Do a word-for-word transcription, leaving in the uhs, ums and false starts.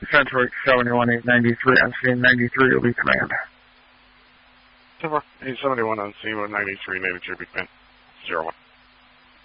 Central seventy-one eight ninety-three on scene ninety-three, will be command. eight seventy-one on scene, ninety-three, ninety-three, be command. zero one.